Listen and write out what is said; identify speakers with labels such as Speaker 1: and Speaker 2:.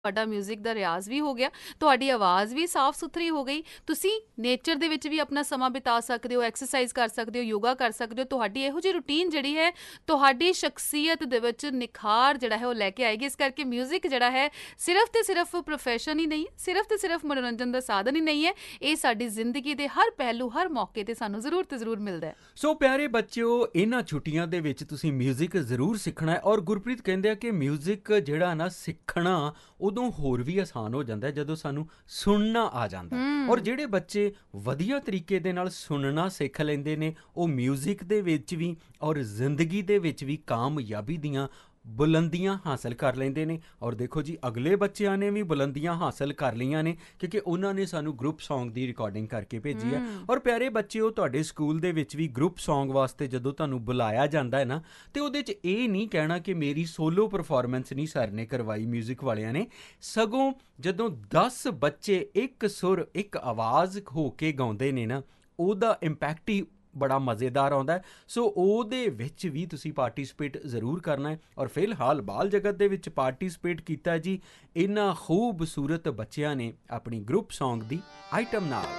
Speaker 1: ਤੁਹਾਡਾ ਮਿਊਜ਼ਿਕ ਦਾ ਰਿਆਜ਼ ਵੀ ਹੋ ਗਿਆ, ਤੁਹਾਡੀ ਆਵਾਜ਼ ਵੀ ਸਾਫ਼ ਸੁਥਰੀ ਹੋ ਗਈ। ਤੁਸੀਂ ਨੇਚਰ ਦੇ ਵਿੱਚ ਵੀ ਆਪਣਾ ਸਮਾਂ ਬਿਤਾ ਸਕਦੇ ਹੋ, ਐਕਸਰਸਾਈਜ਼ ਕਰ ਸਕਦੇ ਹੋ, ਯੋਗਾ ਕਰ ਸਕਦੇ ਹੋ। ਤੁਹਾਡੀ ਇਹੋ ਜਿਹੀ ਰੂਟੀਨ ਜਿਹੜੀ ਹੈ ਤੁਹਾਡੀ ਸ਼ਖਸੀਅਤ ਦੇ ਵਿੱਚ ਨਿਖਾਰ ਜਿਹੜਾ ਹੈ ਉਹ ਲੈ ਕੇ ਆਏਗੀ। ਇਸ ਕਰਕੇ ਮਿਊਜ਼ਿਕ ਜਿਹੜਾ ਹੈ ਸਿਰਫ ਤੇ ਸਿਰਫ ਪ੍ਰੋਫੈਸ਼ਨ ਹੀ ਨਹੀਂ, ਸਿਰਫ ਤੇ ਸਿਰਫ ਮਨੋਰੰਜਨ ਦਾ ਸਾਧਨ ਹੀ ਨਹੀਂ ਹੈ, ਇਹ ਸਾਡੀ ਜ਼ਿੰਦਗੀ ਦੇ ਹਰ ਪਹਿਲੂ, ਹਰ ਮੌਕੇ ਤੇ ਸਾਨੂੰ ਜ਼ਰੂਰ ਤੇ ਜ਼ਰੂਰ ਮਿਲਦਾ ਹੈ।
Speaker 2: ਸੋ ਪਿਆਰੇ ਬੱਚਿਓ, ਇਹਨਾਂ ਛੁੱਟੀਆਂ ਦੇ ਵਿੱਚ ਤੁਸੀਂ ਮਿਊਜ਼ਿਕ ਜ਼ਰੂਰ ਸਿੱਖਣਾ ਹੈ। ਔਰ ਗੁਰਪ੍ਰੀਤ ਕਹਿੰਦੇ ਆ ਕਿ ਮਿਊਜ਼ਿਕ ਜਿਹੜਾ ਨਾ ਸਿੱਖਣਾ ਉਦੋਂ ਹੋਰ ਵੀ ਆਸਾਨ ਹੋ ਜਾਂਦਾ ਜਦੋਂ ਸਾਨੂੰ ਸੁਣਨਾ ਆ ਜਾਂਦਾ। ਔਰ ਜਿਹੜੇ ਬੱਚੇ ਵਧੀਆ ਤਰੀਕੇ ਦੇ ਨਾਲ ਸੁਣਨਾ ਸਿੱਖ ਲੈਂਦੇ ਨੇ, ਉਹ ਮਿਊਜ਼ਿਕ ਦੇ ਵਿੱਚ ਵੀ ਔਰ ਜ਼ਿੰਦਗੀ ਦੇ ਵਿੱਚ ਵੀ ਕਾਮਯਾਬੀ ਦੀਆਂ ਬੁਲੰਦੀਆਂ ਹਾਸਲ ਕਰ ਲੈਂਦੇ ਨੇ। ਔਰ ਦੇਖੋ ਜੀ, ਅਗਲੇ ਬੱਚਿਆਂ ਨੇ ਵੀ ਬੁਲੰਦੀਆਂ ਹਾਸਲ ਕਰ ਲਈਆਂ ਨੇ ਕਿਉਂਕਿ ਉਹਨਾਂ ਨੇ ਸਾਨੂੰ ਗਰੁੱਪ ਸੌਂਗ ਦੀ ਰਿਕਾਰਡਿੰਗ ਕਰਕੇ ਭੇਜੀ ਹੈ। ਔਰ ਪਿਆਰੇ ਬੱਚਿਓ, ਤੁਹਾਡੇ ਸਕੂਲ ਦੇ ਵਿੱਚ ਵੀ ਗਰੁੱਪ ਸੌਂਗ ਵਾਸਤੇ ਜਦੋਂ ਤੁਹਾਨੂੰ ਬੁਲਾਇਆ ਜਾਂਦਾ ਹੈ ਨਾ, ਤੇ ਉਹਦੇ 'ਚ ਇਹ ਨਹੀਂ ਕਹਿਣਾ ਕਿ ਮੇਰੀ ਸੋਲੋ ਪਰਫਾਰਮੈਂਸ ਨਹੀਂ ਸਰ ਨੇ ਕਰਵਾਈ, ਮਿਊਜ਼ਿਕ ਵਾਲਿਆਂ ਨੇ। ਸਗੋਂ ਜਦੋਂ 10 ਬੱਚੇ ਇੱਕ ਸੁਰ ਇੱਕ ਆਵਾਜ਼ ਹੋ ਕੇ ਗਾਉਂਦੇ ਨੇ ਨਾ, ਉਹਦਾ ਇੰਪੈਕਟ ਹੀ ਬੜਾ ਮਜ਼ੇਦਾਰ ਆਉਂਦਾ ਹੈ। ਸੋ ਉਹਦੇ ਵਿੱਚ ਵੀ ਤੁਸੀਂ ਪਾਰਟੀਸਪੇਟ ਜ਼ਰੂਰ ਕਰਨਾ ਹੈ। ਔਰ ਫਿਲਹਾਲ ਬਾਲ ਜਗਤ ਦੇ ਵਿੱਚ ਪਾਰਟੀਸਪੇਟ ਕੀਤਾ ਜੀ ਇਹਨਾਂ ਖੂਬਸੂਰਤ ਬੱਚਿਆਂ ਨੇ ਆਪਣੀ ਗਰੁੱਪ ਸੌਂਗ ਦੀ ਆਈਟਮ ਨਾਲ।